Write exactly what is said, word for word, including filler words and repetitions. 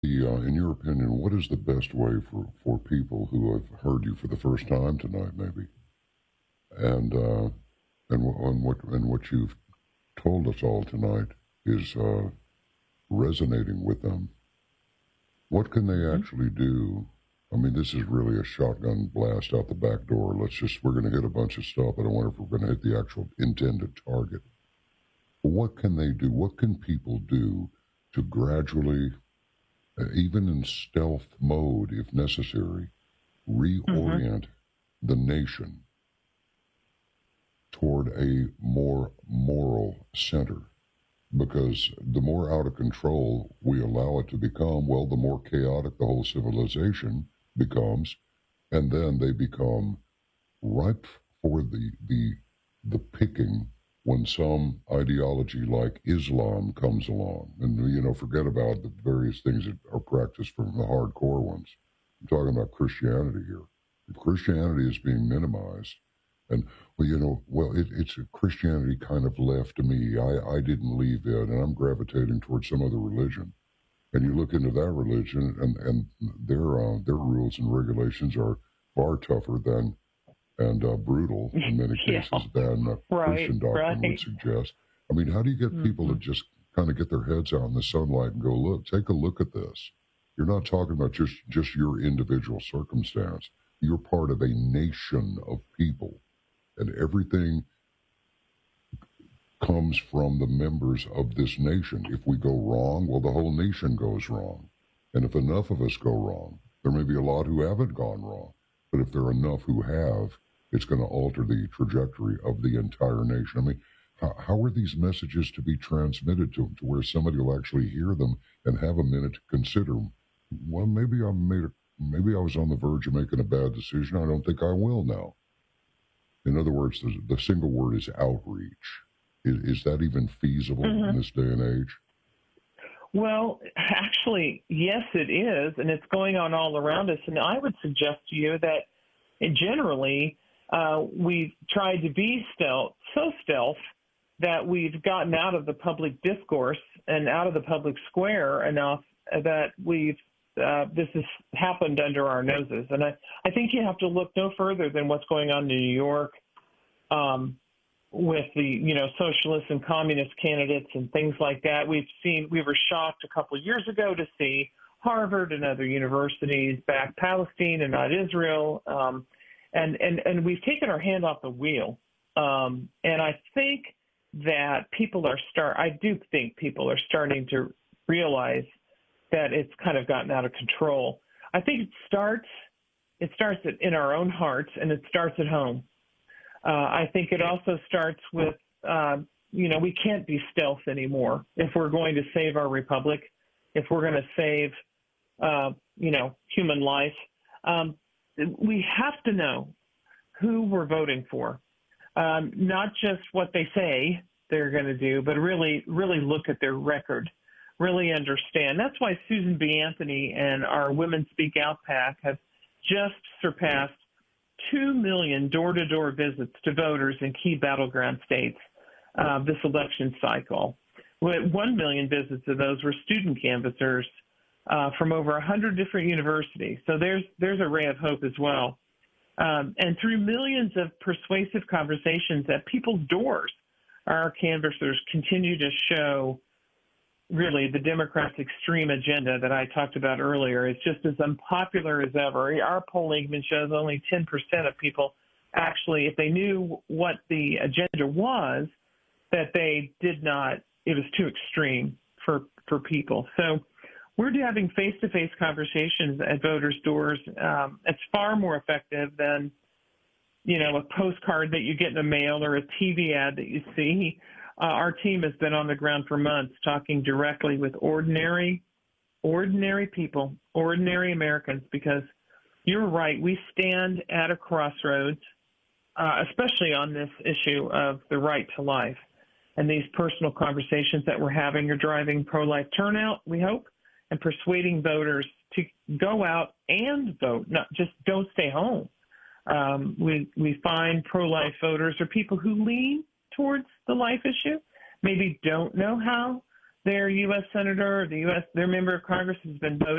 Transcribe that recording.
The, uh, in your opinion, what is the best way for, for people who have heard you for the first time tonight, maybe, and uh, and, wh- and what and what you've told us all tonight is uh, resonating with them? What can they Mhm. actually do? I mean, this is really a shotgun blast out the back door. Let's just, we're going to hit a bunch of stuff, but I wonder if we're going to hit the actual intended target. What can they do? What can people do to gradually, uh, even in stealth mode if necessary, Mhm. reorient the nation toward a more moral center? Because the more out of control we allow it to become, well, the more chaotic the whole civilization becomes, and then they become ripe for the the the picking when some ideology like Islam comes along. And you know, forget about the various things that are practiced from the hardcore ones. I'm talking about Christianity here. If Christianity is being minimized, and well, you know, well, it, it's Christianity kind of left me. I, I didn't leave it, and I'm gravitating towards some other religion. And you look into that religion, and and their uh, their rules and regulations are far tougher than and uh, brutal in many Yeah. cases than uh, Right. Christian doctrine would Right. suggest. I mean, how do you get people to Mhm. just kind of get their heads out in the sunlight and go, look, take a look at this? You're not talking about just, just your individual circumstance. You're part of a nation of people, and everything comes from the members of this nation. If we go wrong, well, the whole nation goes wrong. And if enough of us go wrong, there may be a lot who haven't gone wrong. But if there are enough who have, it's going to alter the trajectory of the entire nation. I mean, how, how are these messages to be transmitted to them to where somebody will actually hear them and have a minute to consider, well, maybe I made a, maybe I was on the verge of making a bad decision. I don't think I will now. In other words, the, the single word is outreach. Is, is that even feasible in Mhm. this day and age? Well, actually, yes, it is, and it's going on all around us. And I would suggest to you that, uh, generally, uh, we've tried to be stealth, so stealth that we've gotten out of the public discourse and out of the public square enough that we've uh, this has happened under our noses. And I, I think you have to look no further than what's going on in New York. Um, with the, you know, socialist and communist candidates and things like that. We've seen, we were shocked a couple of years ago to see Harvard and other universities back Palestine and not Israel. Um, and, and, and we've taken our hand off the wheel. Um, and I think that people are start, I do think people are starting to realize that it's kind of gotten out of control. I think it starts, it starts in our own hearts, and it starts at home. Uh, I think it also starts with, uh, you know, we can't be stealth anymore if we're going to save our republic, if we're going to save, uh, you know, human life. Um, we have to know who we're voting for, um, not just what they say they're going to do, but really, really look at their record, really understand. That's why Susan B. Anthony and our Women Speak Out PAC have just surpassed two million door-to-door visits to voters in key battleground states uh, this election cycle. one million visits of those were student canvassers uh, from over one hundred different universities. So there's there's a ray of hope as well. Um, and through millions of persuasive conversations at people's doors, our canvassers continue to show really the Democrats' extreme agenda that I talked about earlier is just as unpopular as ever. Our polling even shows only ten percent of people actually, if they knew what the agenda was, that they did not, it was too extreme for, for people. So we're having face-to-face conversations at voters' doors. Um, it's far more effective than, you know, a postcard that you get in the mail or a T V ad that you see. Uh, our team has been on the ground for months talking directly with ordinary, ordinary people, ordinary Americans, because you're right. We stand at a crossroads, uh, especially on this issue of the right to life. And these personal conversations that we're having are driving pro-life turnout, we hope, and persuading voters to go out and vote, not just don't stay home. Um, we, we find pro-life voters are people who lean towards the life issue, maybe don't know how their U S senator, or the U S their member of Congress has been voting